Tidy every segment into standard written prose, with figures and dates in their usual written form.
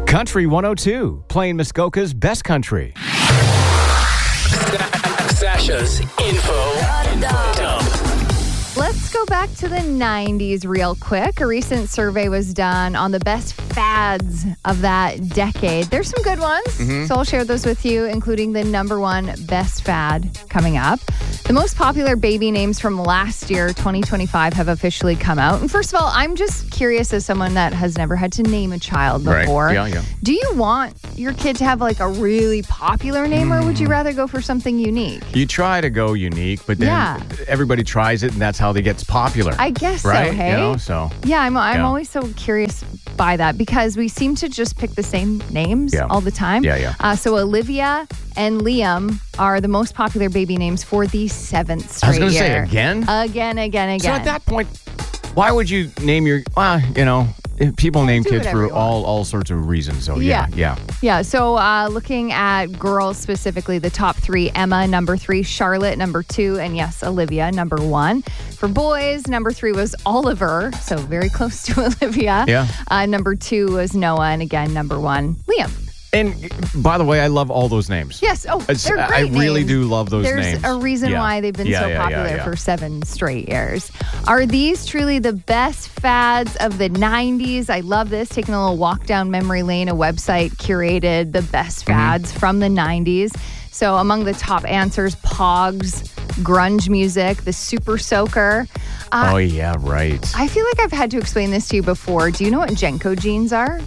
Country 102, playing Muskoka's best country. Sasha's info dump. Let's go back to the 90s real quick. A recent survey was done on the best fads of that decade. There's some good ones, so I'll share those with you, including the number one best fad coming up. The most popular baby names from last year, 2025, have officially come out. And first of all, I'm just curious as someone that has never had to name a child before. Right. Yeah. Do you want your kid to have like a really popular name or would you rather go for something unique? You try to go unique, but then everybody tries it and that's how they get popular. I guess right? so, hey? You know, so. Yeah, I'm always so curious by that because we seem to just pick the same names all the time. Yeah. So Olivia and Liam are the most popular baby names for the 7th straight year. I was going to say, again? Again. So at that point, why would you name your, people name kids for all sorts of reasons. So Yeah, so looking at girls specifically, the top 3, Emma, number 3, Charlotte, number 2, and yes, Olivia, number 1. For boys, number 3 was Oliver, so very close to Olivia. Yeah. Number 2 was Noah, and again, number 1, Liam. And by the way, I love all those names. Yes. Oh, they're great I really names. do love those names. There's a reason why they've been so popular for 7 straight years. Are these truly the best fads of the 90s? I love this. Taking a little walk down memory lane, a website curated the best fads from the 90s. So among the top answers, Pogs, grunge music, the Super Soaker. Oh, yeah, right. I feel like I've had to explain this to you before. Do you know what Jenko jeans are?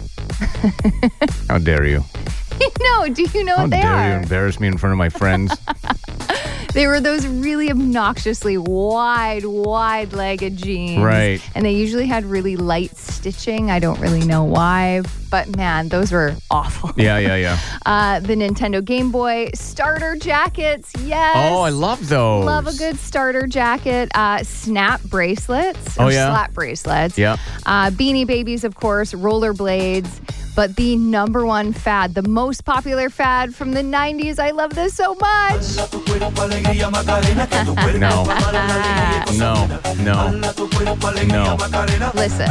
How dare you? No, do you know what they are? How dare you embarrass me in front of my friends? They were those really obnoxiously wide-legged jeans. Right. And they usually had really light stitching. I don't really know why, but man, those were awful. Yeah. The Nintendo Game Boy starter jackets, yes. Oh, I love those. Love a good starter jacket. Snap bracelets. Oh, yeah. Slap bracelets. Yeah. Beanie Babies, of course, rollerblades. But the number one fad, the most popular fad from the 90s, I love this so much. No. Listen.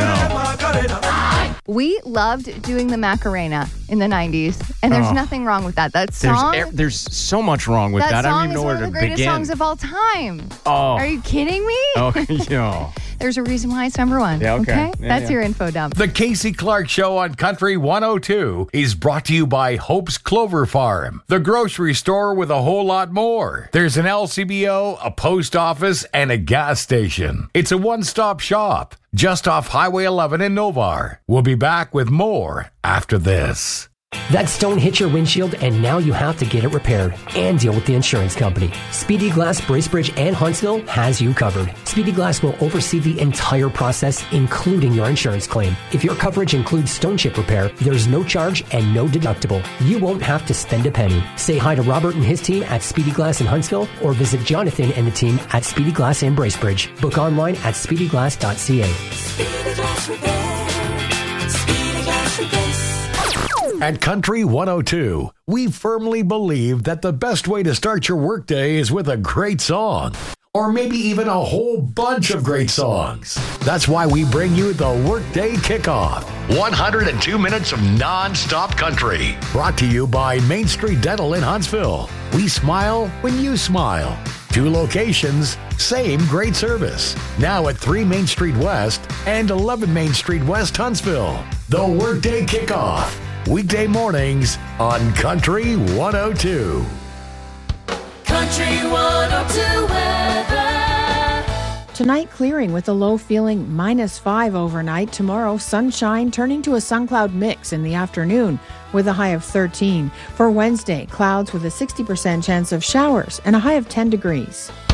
No. We loved doing the Macarena in the 90s, and there's nothing wrong with that. That song... There's so much wrong with that. I don't even know where to begin. That song is one of the greatest songs of all time. Oh. Are you kidding me? Oh, yeah. There's a reason why it's number 1. Yeah, okay. That's your info dump. The Casey Clark Show on Country 102 is brought to you by Hope's Clover Farm, the grocery store with a whole lot more. There's an LCBO, a post office, and a gas station. It's a one-stop shop just off Highway 11 in Novar. We'll be back with more after this. That stone hit your windshield and now you have to get it repaired and deal with the insurance company. Speedy Glass, Bracebridge, and Huntsville has you covered. Speedy Glass will oversee the entire process, including your insurance claim. If your coverage includes stone chip repair, there's no charge and no deductible. You won't have to spend a penny. Say hi to Robert and his team at Speedy Glass in Huntsville or visit Jonathan and the team at Speedy Glass in Bracebridge. Book online at speedyglass.ca. Speedy Glass Repair. Speedy Glass Repair. At Country 102, we firmly believe that the best way to start your workday is with a great song. Or maybe even a whole bunch of great songs. That's why we bring you the Workday Kickoff. 102 minutes of non-stop country. Brought to you by Main Street Dental in Huntsville. We smile when you smile. 2 locations, same great service. Now at 3 Main Street West and 11 Main Street West, Huntsville. The Workday Kickoff. Weekday mornings on Country 102. Country 102 weather. Tonight, clearing with a low feeling -5 overnight. Tomorrow, sunshine turning to a sun cloud mix in the afternoon with a high of 13. For Wednesday, clouds with a 60% chance of showers and a high of 10 degrees.